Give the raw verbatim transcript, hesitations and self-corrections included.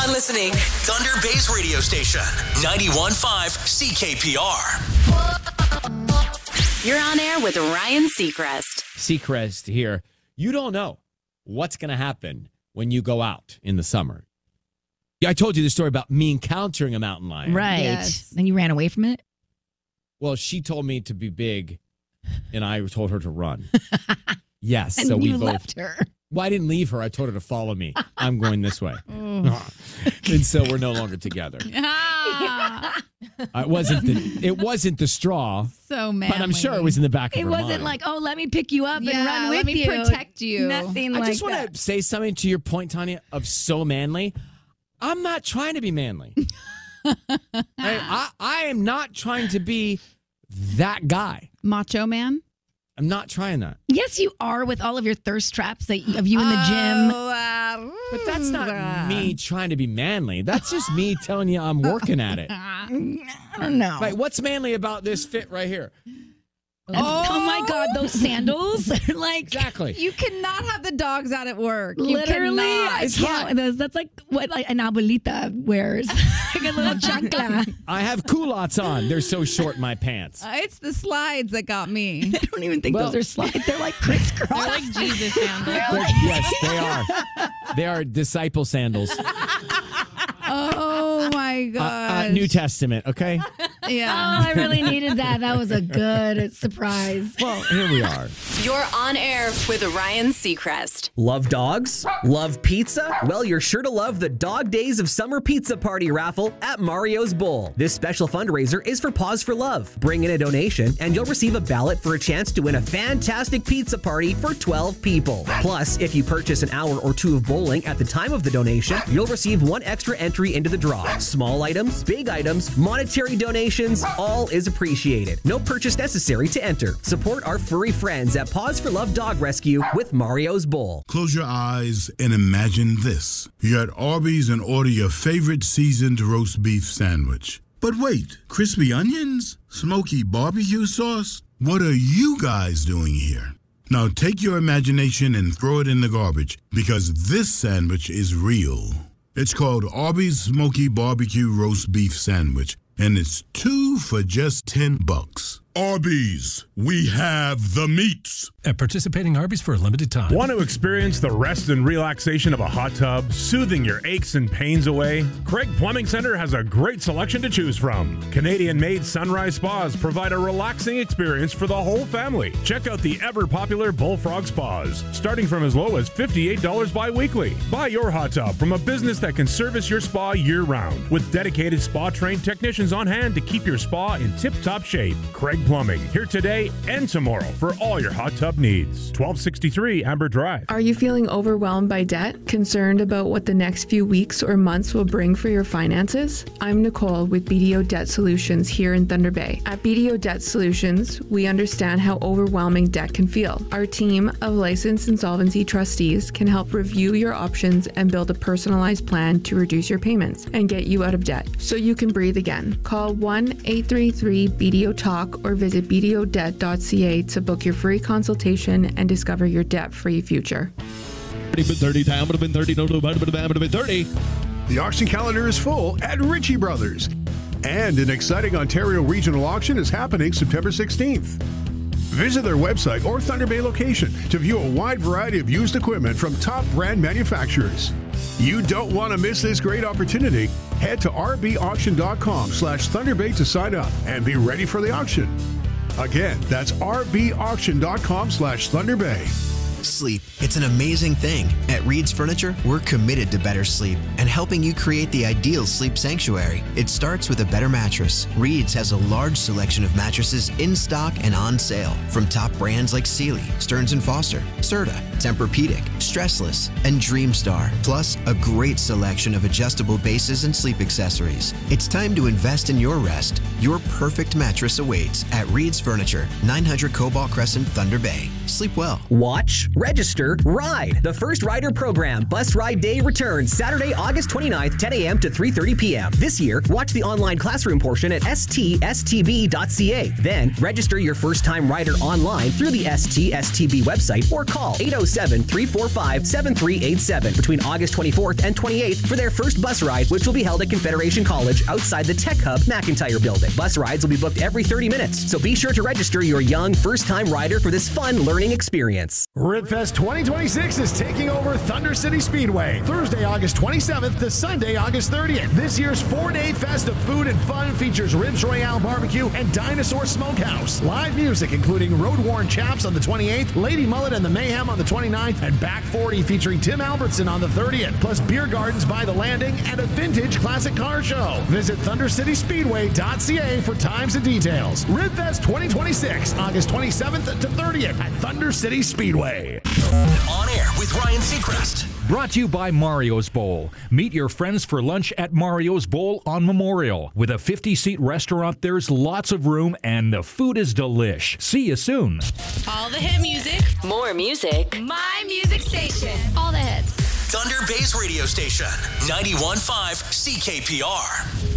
on listening. Thunder Bay's radio station, ninety-one point five C K P R. You're on air with Ryan Seacrest. Seacrest here. You don't know what's going to happen when you go out in the summer. Yeah, I told you the story about me encountering a mountain lion. Right. Yes. Then you ran away from it? Well, she told me to be big, and I told her to run. Yes. And so we you both left her. Well, I didn't leave her. I told her to follow me. I'm going this way. And so we're no longer together. Ah, Uh, it wasn't the it wasn't the straw, so manly. but I'm sure it was in the back of It her wasn't mind. like, oh, let me pick you up and Yeah, run with let me you. protect you. Nothing I like just want that. to say something to your point, Tanya, of so manly. I'm not trying to be manly. I, I, I am not trying to be that guy. Macho man. I'm not trying that. Yes, you are with all of your thirst traps that, of you in the gym. Oh, uh, But that's not uh, me trying to be manly. That's just me telling you I'm working at it. I don't know. Like, what's manly about this fit right here? oh. oh my God, those sandals are like Exactly. You cannot have the dogs out at work. You literally. cannot. I can't. Those, that's like what like an abuelita wears, like a little chancla. I have culottes on. They're so short in my pants. Uh, it's the slides that got me. I don't even think Well- those are slides. They're like crisscross. They're like Jesus sandals. They're- yes, they are. They are disciple sandals. Oh my Uh, god. uh, New Testament, okay? Yeah. Oh, I really needed that. That was a good surprise. Well, here we are. You're on air with Ryan Seacrest. Love dogs? Love pizza? Well, you're sure to love the Dog Days of Summer Pizza Party raffle at Mario's Bowl. This special fundraiser is for Paws for Love. Bring in a donation and you'll receive a ballot for a chance to win a fantastic pizza party for twelve people. Plus, if you purchase an hour or two of bowling at the time of the donation, you'll receive one extra entry into the draw. Small items, big items, monetary donations, all is appreciated. No purchase necessary to enter. Support our furry friends at Paws for Love Dog Rescue with Mario's Bowl. Close your eyes and imagine this. You're at Arby's and order your favorite seasoned roast beef sandwich. But wait, crispy onions? Smoky barbecue sauce? What are you guys doing here? Now take your imagination and throw it in the garbage, because this sandwich is real. It's called Arby's Smoky Barbecue Roast Beef Sandwich, and it's two for just ten bucks. Arby's, we have the meats. At participating Arby's for a limited time. Want to experience the rest and relaxation of a hot tub, soothing your aches and pains away? Craig Plumbing Center has a great selection to choose from. Canadian-made Sunrise Spas provide a relaxing experience for the whole family. Check out the ever-popular Bullfrog Spas, starting from as low as fifty-eight dollars bi-weekly. Buy your hot tub from a business that can service your spa year-round, with dedicated spa-trained technicians on hand to keep your spa in tip-top shape. Craig Plumbing, here today and tomorrow for all your hot tub needs. twelve sixty-three Amber Drive. Are you feeling overwhelmed by debt? Concerned about what the next few weeks or months will bring for your finances? I'm Nicole with B D O Debt Solutions here in Thunder Bay. At B D O Debt Solutions, we understand how overwhelming debt can feel. Our team of licensed insolvency trustees can help review your options and build a personalized plan to reduce your payments and get you out of debt so you can breathe again. Call one eight three three B D O Talk or visit b d o debt dot c a to book your free consultation and discover your debt-free future. thirty time, would have been thirty, no, no, would have been thirty. The auction calendar is full at Ritchie Brothers. And an exciting Ontario regional auction is happening September sixteenth. Visit their website or Thunder Bay location to view a wide variety of used equipment from top brand manufacturers. You don't want to miss this great opportunity. Head to r b auction dot com slash Thunder Bay to sign up and be ready for the auction. Again, that's r b auction dot com slash Thunder Bay. Sleep. It's an amazing thing. At Reed's Furniture, we're committed to better sleep and helping you create the ideal sleep sanctuary. It starts with a better mattress. Reed's has a large selection of mattresses in stock and on sale from top brands like Sealy, Stearns and Foster, Serta, Tempur-Pedic, Stressless, and Dreamstar. Plus, a great selection of adjustable bases and sleep accessories. It's time to invest in your rest. Your perfect mattress awaits at Reed's Furniture, nine hundred Cobalt Crescent, Thunder Bay. Sleep well. Watch, Register, ride. The First Rider program Bus Ride Day returns Saturday, August twenty-ninth, ten a.m. to three thirty p.m. This year, watch the online classroom portion at s t s t b dot c a. Then, register your first-time rider online through the S T S T B website or call eight oh seven, three four five, seven three eight seven between August twenty-fourth and twenty-eighth for their first bus ride, which will be held at Confederation College outside the Tech Hub McIntyre building. Bus rides will be booked every thirty minutes, so be sure to register your young first-time rider for this fun learning experience. RibFest twenty twenty-six is taking over Thunder City Speedway, Thursday, August twenty-seventh to Sunday, August thirtieth. This year's four-day fest of food and fun features Ribs Royale Barbecue and Dinosaur Smokehouse. Live music including Road Worn Chaps on the twenty-eighth, Lady Mullet and the Mayhem on the twenty-ninth, and Back forty featuring Tim Albertson on the thirtieth, plus beer gardens by the landing and a vintage classic car show. Visit thunder city speedway dot c a for times and details. RibFest twenty twenty-six, August twenty-seventh to thirtieth at Thunder City Speedway. On air with Ryan Seacrest. Brought to you by Mario's Bowl. Meet your friends for lunch at Mario's Bowl on Memorial. With a fifty-seat restaurant, there's lots of room and the food is delish. See you soon. All the hit music. More music. My music station. All the hits. Thunder Bay's radio station, ninety-one point five C K P R.